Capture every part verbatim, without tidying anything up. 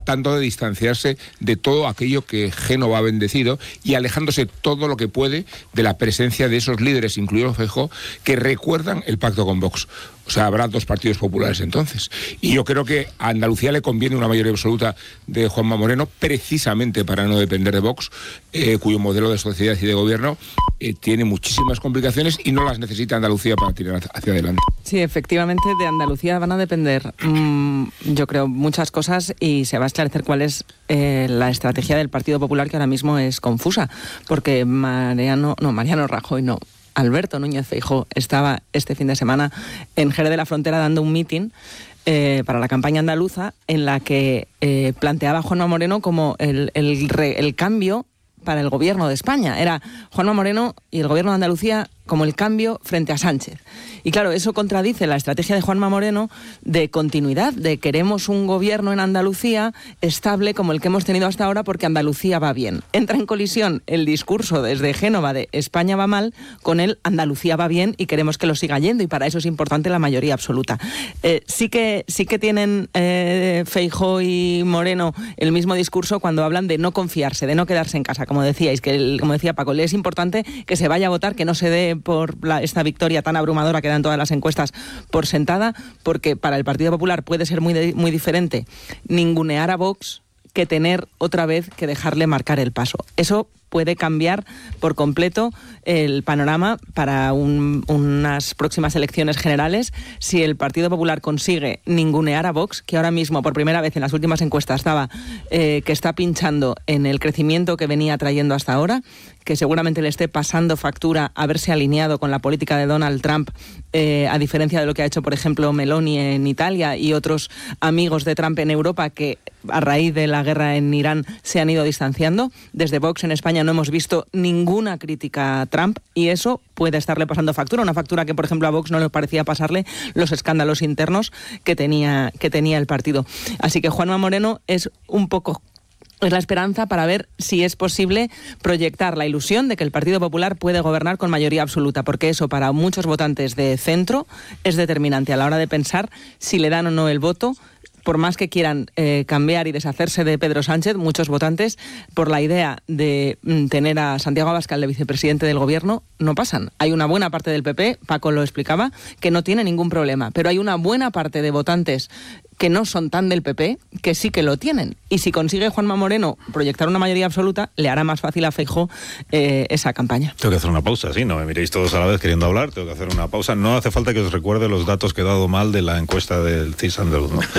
tratando de distanciarse de todo aquello que Génova ha bendecido y alejándose todo lo que puede de la presencia de esos líderes, incluido Feijóo, que recuerdan el pacto con Vox. O sea, habrá dos partidos populares entonces. Y yo creo que a Andalucía le conviene una mayoría absoluta de Juanma Moreno, precisamente para no depender de Vox, eh, cuyo modelo de sociedad y de gobierno eh, tiene muchísimas complicaciones y no las necesita Andalucía para tirar hacia adelante. Sí, efectivamente, de Andalucía van a depender, mmm, yo creo, muchas cosas, y se va a esclarecer cuál es eh, la estrategia del Partido Popular, que ahora mismo es confusa, porque Mariano, no, Mariano Rajoy no, Alberto Núñez Feijóo estaba este fin de semana en Jerez de la Frontera dando un mitin eh, para la campaña andaluza, en la que eh, planteaba a Juanma Moreno como el, el, re, el cambio para el gobierno de España. Era Juanma Moreno y el gobierno de Andalucía como el cambio frente a Sánchez. Y claro, eso contradice la estrategia de Juanma Moreno de continuidad, de queremos un gobierno en Andalucía estable como el que hemos tenido hasta ahora porque Andalucía va bien. Entra en colisión el discurso desde Génova de España va mal con el Andalucía va bien y queremos que lo siga yendo, y para eso es importante la mayoría absoluta. Eh, sí que sí que tienen eh, Feijóo y Moreno el mismo discurso cuando hablan de no confiarse, de no quedarse en casa, como decíais, que el, como decía Paco, le es importante que se vaya a votar, que no se dé por la, esta victoria tan abrumadora que dan todas las encuestas por sentada, porque para el Partido Popular puede ser muy, de, muy diferente ningunear a Vox que tener otra vez que dejarle marcar el paso. Eso puede cambiar por completo el panorama para un, unas próximas elecciones generales si el Partido Popular consigue ningunear a Vox, que ahora mismo por primera vez en las últimas encuestas estaba eh, que está pinchando en el crecimiento que venía trayendo hasta ahora, que seguramente le esté pasando factura haberse alineado con la política de Donald Trump, eh, a diferencia de lo que ha hecho, por ejemplo, Meloni en Italia y otros amigos de Trump en Europa que a raíz de la guerra en Irán se han ido distanciando. Desde Vox en España no hemos visto ninguna crítica a Trump y eso puede estarle pasando factura, una factura que, por ejemplo, a Vox no le parecía pasarle los escándalos internos que tenía, que tenía el partido. Así que Juanma Moreno es un poco... es la esperanza para ver si es posible proyectar la ilusión de que el Partido Popular puede gobernar con mayoría absoluta, porque eso para muchos votantes de centro es determinante a la hora de pensar si le dan o no el voto. Por más que quieran eh, cambiar y deshacerse de Pedro Sánchez, muchos votantes, por la idea de mm, tener a Santiago Abascal de vicepresidente del gobierno, no pasan. Hay una buena parte del P P, Paco lo explicaba, que no tiene ningún problema, pero hay una buena parte de votantes que no son tan del P P, que sí que lo tienen. Y si consigue Juanma Moreno proyectar una mayoría absoluta, le hará más fácil a Feijóo eh, esa campaña. Tengo que hacer una pausa, sí, no me miréis todos a la vez queriendo hablar, tengo que hacer una pausa. No hace falta que os recuerde los datos que he dado mal de la encuesta del C I S andaluz, ¿no?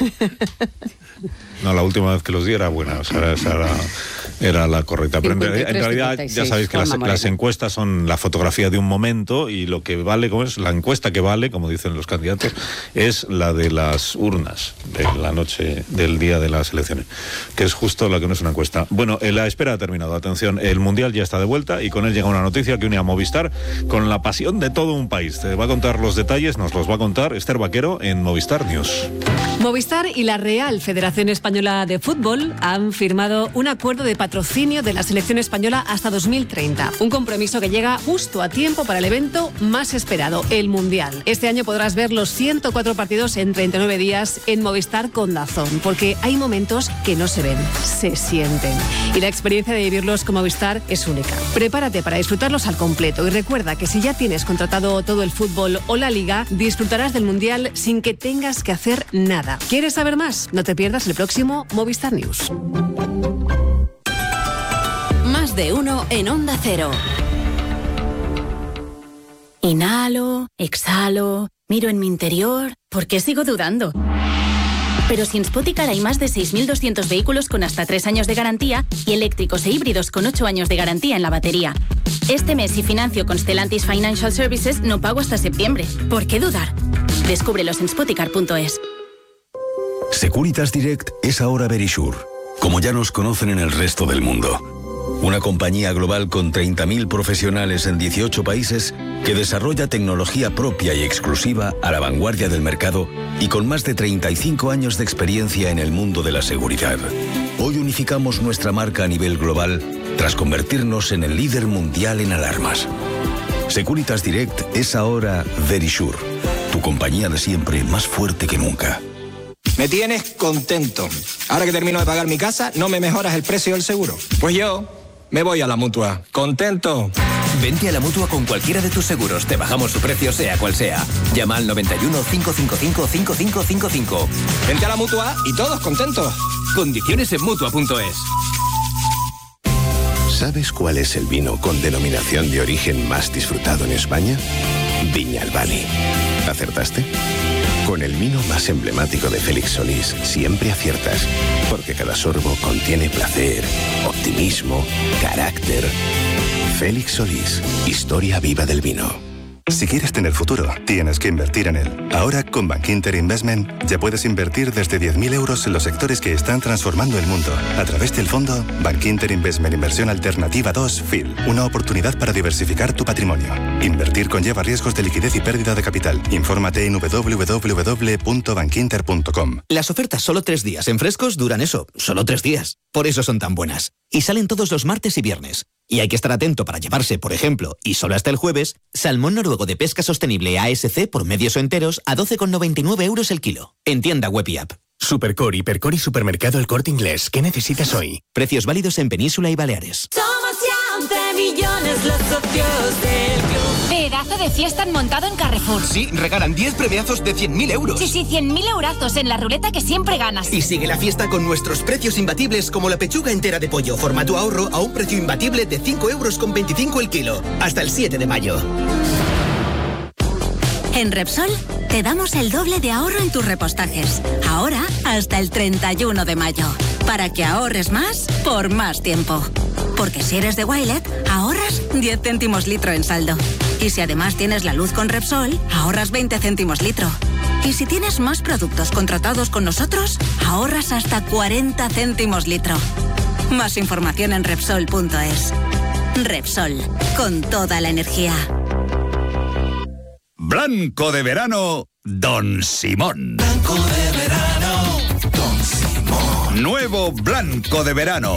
No, la última vez que los di era buena, o sea, esa era, era la correcta. Pero en realidad, en realidad ya sabéis que las, las encuestas son la fotografía de un momento y lo que vale, como es la encuesta que vale, como dicen los candidatos, es la de las urnas de la noche del día de las elecciones, que es justo la que no es una encuesta. Bueno, la espera ha terminado, atención, el Mundial ya está de vuelta y con él llega una noticia que une a Movistar con la pasión de todo un país. Te va a contar los detalles, nos los va a contar Esther Vaquero en Movistar News. Movistar y la Real Federación Española de Fútbol han firmado un acuerdo de patrocinio de la selección española hasta dos mil treinta. Un compromiso que llega justo a tiempo para el evento más esperado, el Mundial. Este año podrás ver los ciento cuatro partidos en treinta y nueve días en Movistar con DAZN, porque hay momentos que no se ven, se sienten. Y la experiencia de vivirlos con Movistar es única. Prepárate para disfrutarlos al completo y recuerda que si ya tienes contratado todo el fútbol o la liga, disfrutarás del Mundial sin que tengas que hacer nada. ¿Quieres saber más? No te pierdas el próximo Movistar News. Más de uno en Onda Cero. Inhalo, exhalo, miro en mi interior. ¿Por qué sigo dudando? Pero si en Spoticar hay más de seis mil doscientos vehículos con hasta tres años de garantía y eléctricos e híbridos con ocho años de garantía en la batería. Este mes, si financio con Stellantis Financial Services, no pago hasta septiembre. ¿Por qué dudar? Descúbrelos en spoticar punto es. Securitas Direct es ahora Verisure, como ya nos conocen en el resto del mundo. Una compañía global con treinta mil profesionales en dieciocho países que desarrolla tecnología propia y exclusiva a la vanguardia del mercado y con más de treinta y cinco años de experiencia en el mundo de la seguridad. Hoy unificamos nuestra marca a nivel global tras convertirnos en el líder mundial en alarmas. Securitas Direct es ahora Verisure, tu compañía de siempre más fuerte que nunca. Me tienes contento. Ahora que termino de pagar mi casa, no me mejoras el precio del seguro. Pues yo me voy a la Mutua. Contento. Vente a la Mutua con cualquiera de tus seguros. Te bajamos su precio sea cual sea. Llama al noventa y uno, cinco cinco cinco, cinco cinco cinco cinco. Vente a la Mutua y todos contentos. Condiciones en Mutua punto es. ¿Sabes cuál es el vino con denominación de origen más disfrutado en España? Viñalbali. ¿Acertaste? Con el vino más emblemático de Félix Solís siempre aciertas, porque cada sorbo contiene placer, optimismo, carácter. Félix Solís, historia viva del vino. Si quieres tener futuro, tienes que invertir en él. Ahora, con Bankinter Investment, ya puedes invertir desde diez mil euros en los sectores que están transformando el mundo. A través del fondo Bankinter Investment Inversión Alternativa dos F I L. Una oportunidad para diversificar tu patrimonio. Invertir conlleva riesgos de liquidez y pérdida de capital. Infórmate en doble u doble u doble u punto bankinter punto com. Las ofertas solo tres días en Frescos duran eso, solo tres días. Por eso son tan buenas. Y salen todos los martes y viernes. Y hay que estar atento para llevarse, por ejemplo, y solo hasta el jueves, salmón noruego de pesca sostenible A S C por medios o enteros a doce con noventa y nueve euros el kilo. En tienda web y app. Supercore, Hipercore y Supermercado El Corte Inglés. ¿Qué necesitas hoy? Precios válidos en Península y Baleares. Somos ya once millones los socios del club. Pedazo de fiesta han montado en Carrefour. Sí, regalan diez premiazos de cien mil euros. Sí, sí, cien mil eurazos en la ruleta que siempre ganas. Y sigue la fiesta con nuestros precios imbatibles como la pechuga entera de pollo formato ahorro a un precio imbatible de cinco euros con veinticinco el kilo. Hasta el siete de mayo. En Repsol te damos el doble de ahorro en tus repostajes. Ahora hasta el treinta y uno de mayo. Para que ahorres más por más tiempo. Porque si eres de Wilet, ahorras diez céntimos litro en saldo. Y si además tienes la luz con Repsol, ahorras veinte céntimos litro. Y si tienes más productos contratados con nosotros, ahorras hasta cuarenta céntimos litro. Más información en Repsol punto es. Repsol, con toda la energía. Blanco de verano, Don Simón. Blanco de verano, Don Simón. Nuevo Blanco de verano,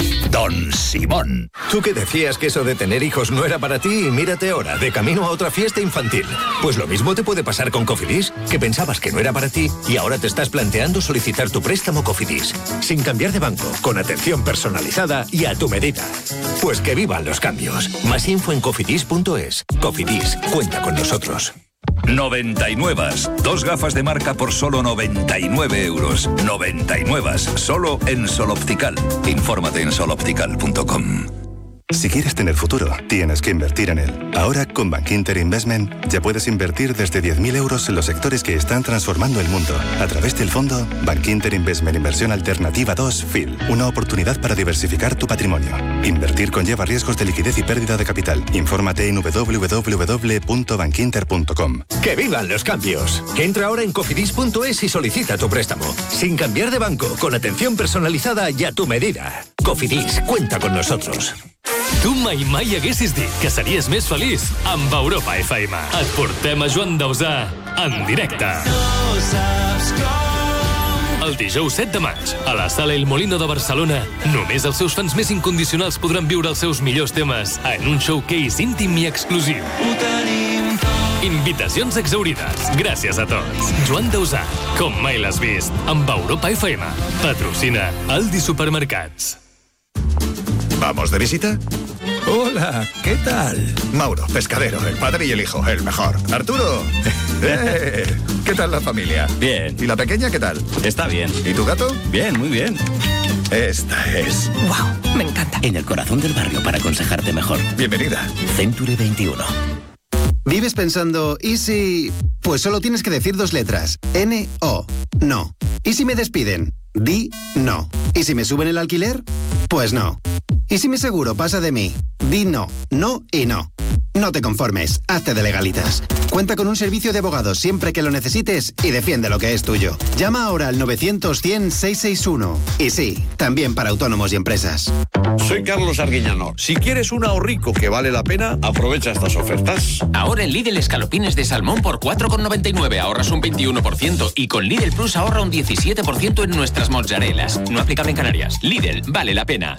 Don Simón. Tú que decías que eso de tener hijos no era para ti y mírate ahora, de camino a otra fiesta infantil. Pues lo mismo te puede pasar con Cofidis, que pensabas que no era para ti y ahora te estás planteando solicitar tu préstamo Cofidis. Sin cambiar de banco, con atención personalizada y a tu medida. Pues que vivan los cambios. Más info en cofidis punto es. Cofidis, cuenta con nosotros. noventa y nueve. Dos gafas de marca por solo noventa y nueve euros. noventa y nueve. Solo en Sol Optical. Infórmate en sol optical punto com. Si quieres tener futuro, tienes que invertir en él. Ahora, con Bankinter Investment, ya puedes invertir desde diez mil euros en los sectores que están transformando el mundo. A través del fondo Bankinter Investment Inversión Alternativa dos F I L. Una oportunidad para diversificar tu patrimonio. Invertir conlleva riesgos de liquidez y pérdida de capital. Infórmate en doble u doble u doble u punto bankinter punto com. ¡Que vivan los cambios! Entra ahora en cofidis punto es y solicita tu préstamo. Sin cambiar de banco, con atención personalizada y a tu medida. Cofidis, cuenta con nosotros. Tu mai mai haguessis dit que series més feliç amb Europa F M. Et portem a Joan Dausà en directe. No saps com. El dijous set de maig, a la Sala El Molino de Barcelona, només els seus fans més incondicionals podran viure els seus millors temes en un showcase íntim i exclusiu. Ho tenim tot. Invitacions exaurides. Gràcies a tots. Joan Dausà, com mai l'has vist, amb Europa F M. Patrocina Aldi Supermercats. ¿Vamos de visita? Hola, ¿qué tal? Mauro, pescadero, el padre y el hijo, el mejor. Arturo, ¡Eh! ¿Qué tal la familia? Bien. ¿Y la pequeña qué tal? Está bien. ¿Y tu gato? Bien, muy bien. Esta es... ¡Wow! Me encanta. En el corazón del barrio para aconsejarte mejor. Bienvenida. Century veintiuno. ¿Vives pensando, y si...? Pues solo tienes que decir dos letras. N O. No. ¿Y si me despiden? Di no. ¿Y si me suben el alquiler? Pues no. ¿Y si mi seguro pasa de mí? Di no, no y no. No te conformes, hazte de Legalitas. Cuenta con un servicio de abogados siempre que lo necesites y defiende lo que es tuyo. Llama ahora al novecientos cien seiscientos sesenta y uno. Y sí, también para autónomos y empresas. Soy Carlos Arguiñano. Si quieres un ahorrico que vale la pena, aprovecha estas ofertas. Ahora en Lidl escalopines de salmón por cuatro con noventa y nueve, ahorras un veintiuno por ciento y con Lidl Plus ahorra un diecisiete por ciento en nuestras mozzarelas. No aplicable en Canarias. Lidl, vale la pena.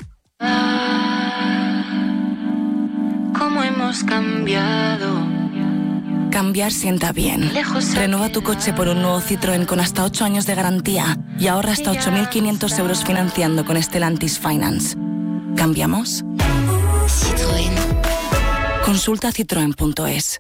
Cómo hemos cambiado. Cambiar sienta bien. Renueva tu coche por un nuevo Citroën con hasta ocho años de garantía y ahorra hasta ocho mil quinientos euros financiando con Stellantis Finance. ¿Cambiamos? Citroën. Consulta citroen punto es.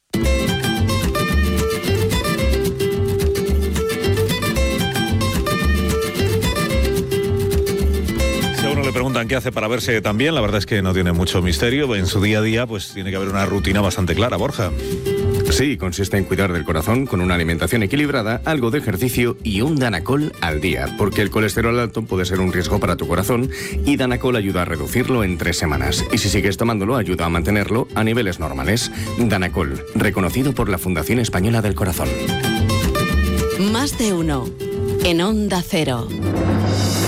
Le preguntan qué hace para verse tan bien, la verdad es que no tiene mucho misterio. En su día a día pues tiene que haber una rutina bastante clara, Borja. Sí, consiste en cuidar del corazón con una alimentación equilibrada, algo de ejercicio y un Danacol al día, porque el colesterol alto puede ser un riesgo para tu corazón y Danacol ayuda a reducirlo en tres semanas. Y si sigues tomándolo, ayuda a mantenerlo a niveles normales. Danacol, reconocido por la Fundación Española del Corazón. Más de uno, en Onda Cero.